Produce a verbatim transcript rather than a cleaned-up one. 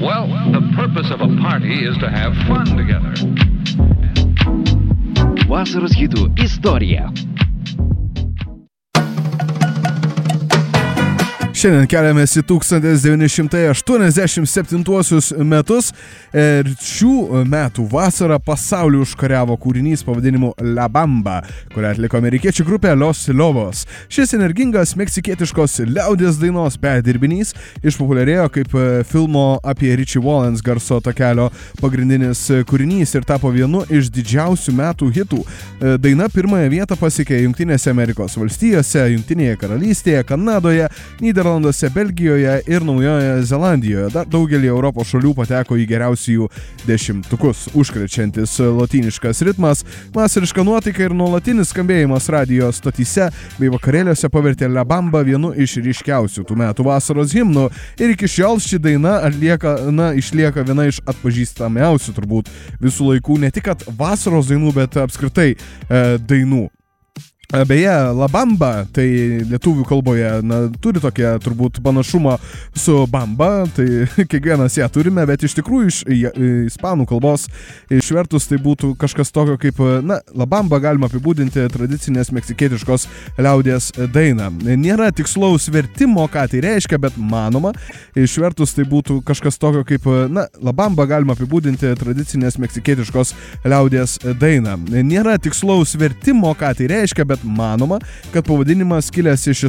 Well, the purpose of a party is to have fun together. Vasaros hitų istorija. Šiandien keliamės į tūkstantis devyni šimtai aštuoniasdešimt septintuosius metus ir šių metų vasarą pasaulį užkariavo kūrinys pavadinimu La Bamba, kurią atliko amerikiečių grupė Los Lobos. Šis energingas meksikietiškos liaudies dainos perdirbinys išpopuliarėjo kaip filmo apie Richie Valens garso takelio pagrindinis kūrinys ir tapo vienu iš didžiausių metų hitų. Daina pirmąją vietą pasiekė Jungtinėse Amerikos valstijose, Jungtinėje karalystėje, Kanadoje, Nyderlanduose, Belgijoje ir Naujojoje Zelandijoje. Dar daugelį Europos šalių pateko į geriausiųjų dešimtukus. Užkrečiantis lotyniškas ritmas, vasariška nuotaika ir nuolatinis skambėjimas radijo stotyse bei vakarėliuose pavertė La Bamba vienu iš ryškiausių tų metų vasaros himnų. Ir iki šiol ši daina atlieka, na, išlieka viena iš atpažįstamiausių turbūt visų laikų, ne tik kad vasaros dainų, bet apskritai e, dainų. Beje, La Bamba, tai lietuvių kalboje, na, turi tokią turbūt panašumą su bamba, tai kiekvienas ją turime, bet iš tikrųjų iš ispanų kalbos išvertus tai būtų kažkas tokio kaip, na, La Bamba galima apibūdinti tradicinės meksikietiškos liaudies dainą. Nėra tikslaus vertimo, ką tai reiškia, bet manoma, išvertus tai būtų kažkas tokio kaip, na, La Bamba galima apibūdinti tradicinės meksikietiškos liaudies dainą. Nėra tikslaus vertimo, ką tai reiškia, bet manoma, kad pavadinimas kilęs iš